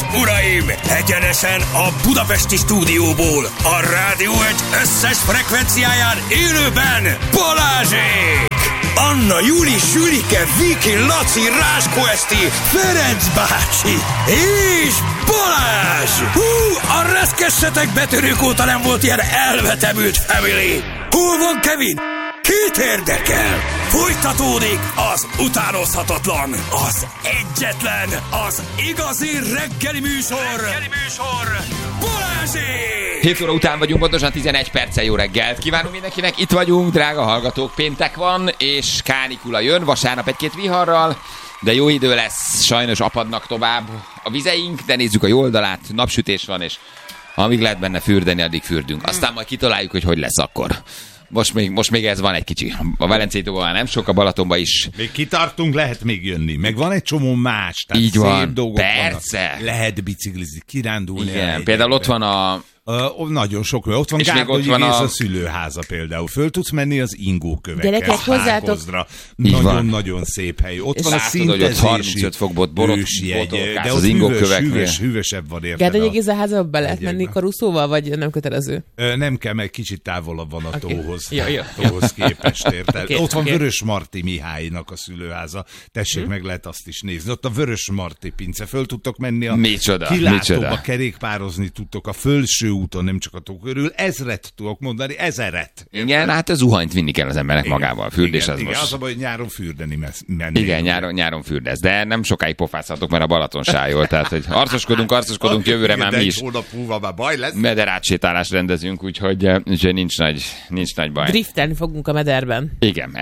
uraim! Egyenesen a budapesti stúdióból, a Rádió Egy összes frekvenciáján élőben Balázsék! Anna, Júli, Sülike, Viki, Laci, Ráskó Eszti, Ferenc bácsi és Balázs! Hú, a reszkessetek betörők óta nem volt ilyen elvetemült family! Hol van Kevin? Kit érdekel? Folytatódik az utánozhatatlan, az egyetlen, az igazi reggeli műsor Balázsék! 7 óra után vagyunk, pontosan 11 perccel jó reggelt. Kívánunk mindenkinek, itt vagyunk, drága hallgatók, péntek van, és kánikula jön, vasárnap egy-két viharral, de jó idő lesz, sajnos apadnak tovább a vizeink, de nézzük a jó oldalát, napsütés van, és amíg lehet benne fürdeni, addig fürdünk. Aztán majd kitaláljuk, hogy lesz akkor. Most még ez van egy kicsi. A Velencei tóban már nem sok, a Balatonban is. Még kitartunk, lehet még jönni. Meg van egy csomó más. Tehát így szép van, dolgok perce. Vannak. Lehet biciklizni, kirándulni. Igen, például ott van a... nagyon sok, ott van Gárdonyi a szülőháza például. Föl tudsz menni az ingókövekkel. Gyerekek, hozzátok. Nagyon-nagyon szép hely. Ott van a szintezési 35 fokból de az ingóköveknél. Hűvösebb van érted. Gárdonyi Géza házába be lehet menni karuszóval, vagy nem kötelező? Nem kell, meg kicsit távolabb van a tóhoz. Jó. Tóhoz képest, érted. Ott van Vörös Marti Mihálynak a szülőháza. Tessék, meg lehet azt is nézni. Ott a Vörös Marti pince. Föl tudtok menni a kilátóba, kerékpározni tudtok a felső úton, nem csak a tó körül. 1000 tudok mondani, 1000. Igen, hát a zuhanyt vinni kell az embernek magával. A fürdés az most. Az a baj, hogy nyáron fürdeni menni. Igen, nyáron fürdesz, de nem sokáig pofázhatok, mert a Balaton sájol. Tehát, hogy arcoskodunk, jövőre már mi is. Hónap múlva már baj lesz. Mederátsétálást rendezünk, úgyhogy nincs nagy baj. Driftelni fogunk a mederben. Igen,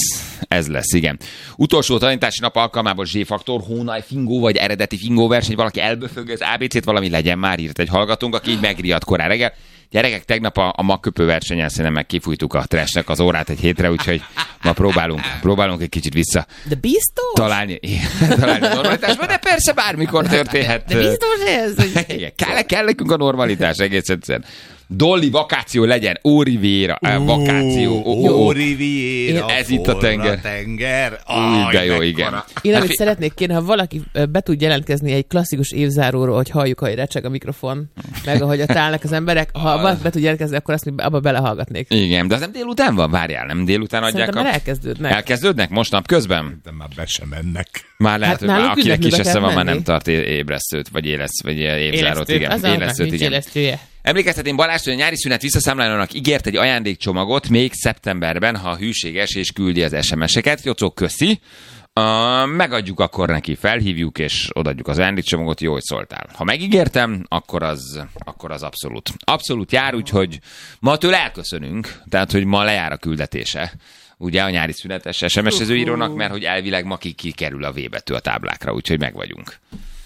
ez lesz, igen. Utolsó tanítási nap alkalmából Z-faktor, Hónaj Fingó vagy eredeti Fingó verseny, valaki elböfög az ABC-t, valami legyen már, írt egy hallgatónk, aki így megriadt korán reggel. Gyerekek, tegnap a magköpő versenyen szerintem meg kifújtuk a trashnek az órát egy hétre, úgyhogy ma próbálunk egy kicsit vissza. De biztos? Találni normalitásban, de persze bármikor történhet. De biztos ez? Igen, kell nekünk a normalitás egész egyszerűen. Dolly vakáció legyen, Órivéra, vakáció. Órivéra, ez itt a tenger. De jó, igen. Én amit szeretnék kérni, ha valaki be tud jelentkezni egy klasszikus évzáróról, hogy halljuk, hogy recseg a mikrofon, meg ahogy ott állnak az emberek, ha valaki be tud jelentkezni, akkor azt abba belehallgatnék. Igen, de az nem délután van? Várjál, nem délután adják szerintem már elkezdődnek. Elkezdődnek most napközben? De már be sem mennek. Már lehet, hát hogy akinek kis esze van, már menni. nem tart ébresztőt, vagy évzárót. Igen, élesztőt, igen. Emlékeztetném Balázs, hogy a nyári szünet visszaszámlálónak ígért egy ajándékcsomagot még szeptemberben, ha hűséges és küldi az SMS-eket. Jocó, köszi. Megadjuk akkor neki, felhívjuk és odaadjuk az ajándékcsomagot, jó, hogy szóltál. Ha megígértem, akkor az abszolút jár, úgyhogy ma tőle elköszönünk, tehát hogy ma lejár a küldetése. Ugye a nyári szünetes SMS-ező írónak, mert hogy elvileg ma kikerül a V betű a táblákra, úgyhogy meg vagyunk.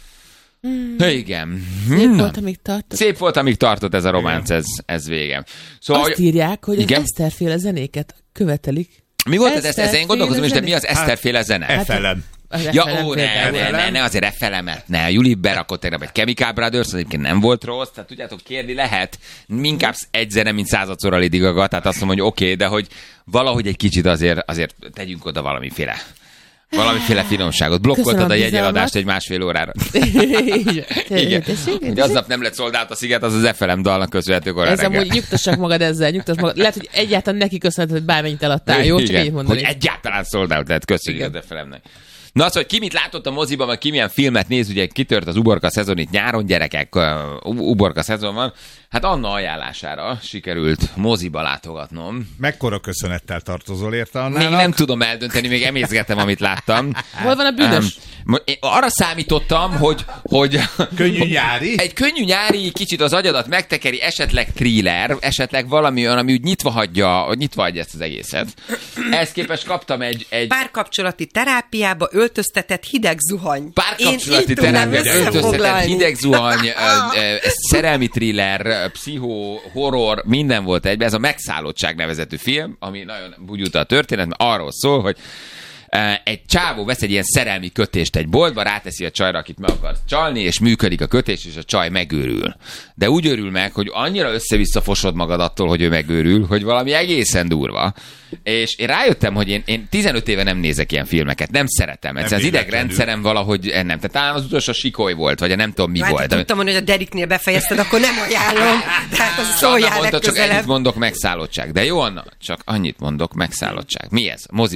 Igen. Szép volt, amíg tartott ez a románc, ez vége. Szóval, azt írják, hogy az Eszterféle zenéket követelik. Mi volt az Eszter? Én gondolkozom is, de mi az Eszterféle zene? FLM. Ne, azért FLM-et ne. Juli berakott tegnap egy Chemical Brothers, az egyébként nem volt rossz, tehát tudjátok, kérni lehet, inkább egy zene, mint 100-szor a Lady Gaga, tehát azt mondom, hogy oké, de hogy valahogy egy kicsit azért tegyünk oda valamiféle finomságot. Blokkoltad a jegyeladást egy másfél órára. Igen. Hogy aznap nem lett szoldált a sziget, az az FLM dalnak köszönhető korán reggel. Ez amúgy nyugtassak magad ezzel, Lehet, hogy egyáltalán neki köszönhető, hogy bármennyit eladtál, jó? Csak így mondani. Hogy egyáltalán szoldált, tehát köszönjük az FLM-nek. Na az, hogy ki mit látott a moziban, vagy ki milyen filmet néz, ugye kitört az uborka szezon itt nyáron, gyerekek, uborka szezon van. Hát Anna ajánlására sikerült moziba látogatnom. Mekkora köszönettel tartozol érte Annának? Még nem tudom eldönteni, még emészgetem, amit láttam. Hol van a bűnös? Én arra számítottam, hogy könnyű nyári? Egy könnyű nyári, kicsit az agyadat megtekeri, esetleg thriller, esetleg valami olyan, ami úgy nyitva hagyja ezt az egészet. Ehhez képest kaptam egy... Párkapcsolati terápiába öltöztetett hideg zuhany. Párkapcsolati terápiába öltöztetett hideg zuhany, szerelmi thriller, pszichó, horror, minden volt egyben. Ez a Megszállottság nevezetű film, ami nagyon bugyuta a történet, mert arról szól, hogy Egy csávó vesz egy ilyen szerelmi kötést egy boltba, ráteszi a csajra, akit meg akar csalni, és működik a kötés, és a csaj megőrül. De úgy őrül meg, hogy annyira össze-vissza fosod magad attól, hogy ő megőrül, hogy valami egészen durva. És én rájöttem, hogy én 15 éve nem nézek ilyen filmeket, nem szeretem. Ez az idegrendszerem valahogy nem. Tehát talán az utolsó Sikoly volt, vagy nem tudom mi volt. Tudtam mondani, hogy a Deriknél befejezted, akkor nem ajánlom. Tehát az szóljál legközelebb. Csak ennyit mondok, megszállottság. De jó, Anna, csak annyit mondok, megszállottság. Mi ez?